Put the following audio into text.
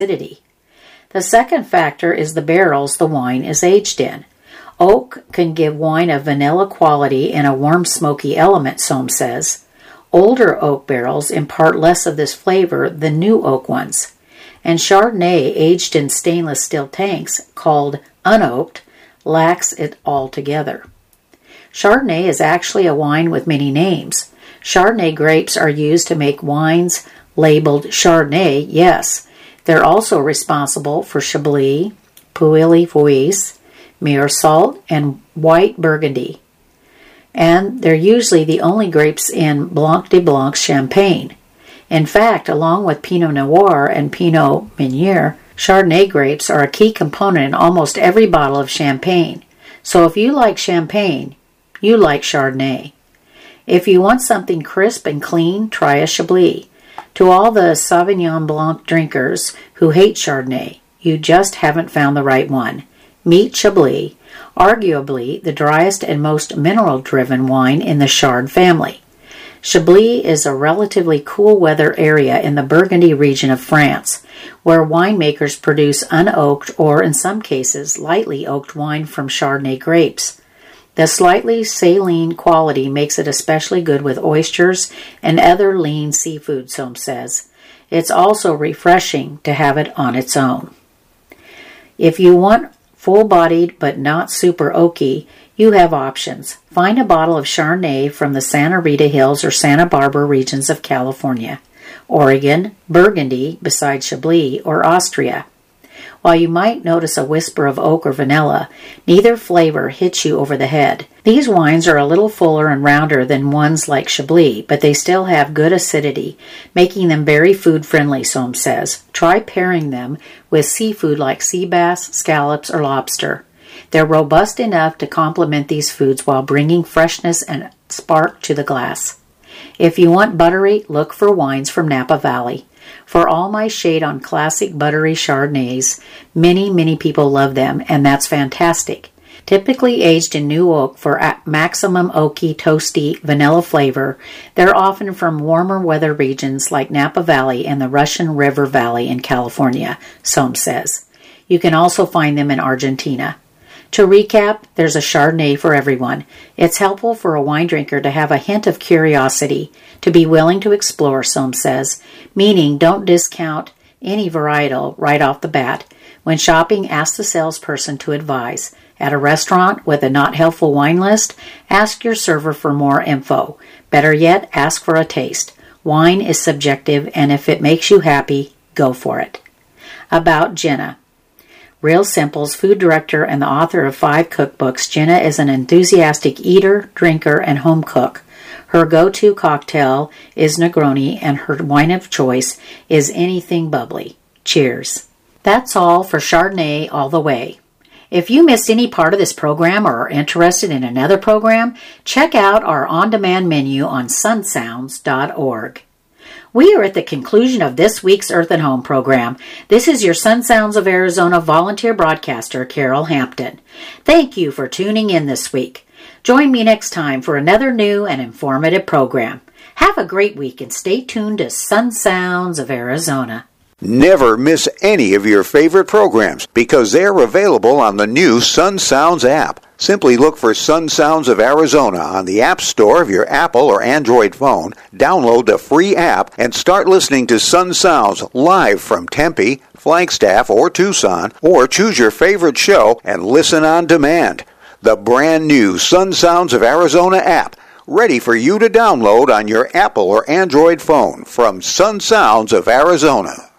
acidity. The second factor is the barrels the wine is aged in. Oak can give wine a vanilla quality and a warm, smoky element, Sohm says. Older oak barrels impart less of this flavor than new oak ones. And Chardonnay aged in stainless steel tanks, called unoaked, lacks it altogether. Chardonnay is actually a wine with many names. Chardonnay grapes are used to make wines labeled Chardonnay, yes. They're also responsible for Chablis, Pouilly-Fuisse, Meursault, and white Burgundy. And they're usually the only grapes in Blanc de Blanc Champagne. In fact, along with Pinot Noir and Pinot Meunier, Chardonnay grapes are a key component in almost every bottle of champagne. So if you like champagne, you like Chardonnay. If you want something crisp and clean, try a Chablis. To all the Sauvignon Blanc drinkers who hate Chardonnay, you just haven't found the right one. Meet Chablis, arguably the driest and most mineral-driven wine in the Chard family. Chablis is a relatively cool weather area in the Burgundy region of France, where winemakers produce unoaked or, in some cases, lightly oaked wine from Chardonnay grapes. The slightly saline quality makes it especially good with oysters and other lean seafood, Sohm says. It's also refreshing to have it on its own. If you want full-bodied but not super oaky, you have options. Find a bottle of Chardonnay from the Santa Rita Hills or Santa Barbara regions of California, Oregon, Burgundy, besides Chablis, or Austria. While you might notice a whisper of oak or vanilla, neither flavor hits you over the head. These wines are a little fuller and rounder than ones like Chablis, but they still have good acidity, making them very food-friendly, Sohm says. Try pairing them with seafood like sea bass, scallops, or lobster. They're robust enough to complement these foods while bringing freshness and spark to the glass. If you want buttery, look for wines from Napa Valley. For all my shade on classic buttery Chardonnays, many people love them, and that's fantastic. Typically aged in new oak for maximum oaky, toasty, vanilla flavor, they're often from warmer weather regions like Napa Valley and the Russian River Valley in California, Sohm says. You can also find them in Argentina. To recap, there's a Chardonnay for everyone. It's helpful for a wine drinker to have a hint of curiosity, to be willing to explore, Sohm says, meaning don't discount any varietal right off the bat. When shopping, ask the salesperson to advise. At a restaurant with a not helpful wine list, ask your server for more info. Better yet, ask for a taste. Wine is subjective, and if it makes you happy, go for it. About Jenna. Real Simple's food director and the author of 5 cookbooks, Jenna is an enthusiastic eater, drinker, and home cook. Her go-to cocktail is Negroni, and her wine of choice is anything bubbly. Cheers. That's all for Chardonnay All the Way. If you missed any part of this program or are interested in another program, check out our on-demand menu on sunsounds.org. We are at the conclusion of this week's Earth and Home program. This is your Sun Sounds of Arizona volunteer broadcaster, Carol Hampton. Thank you for tuning in this week. Join me next time for another new and informative program. Have a great week and stay tuned to Sun Sounds of Arizona. Never miss any of your favorite programs because they're available on the new Sun Sounds app. Simply look for Sun Sounds of Arizona on the App Store of your Apple or Android phone, download the free app, and start listening to Sun Sounds live from Tempe, Flagstaff, or Tucson, or choose your favorite show and listen on demand. The brand new Sun Sounds of Arizona app, ready for you to download on your Apple or Android phone from Sun Sounds of Arizona.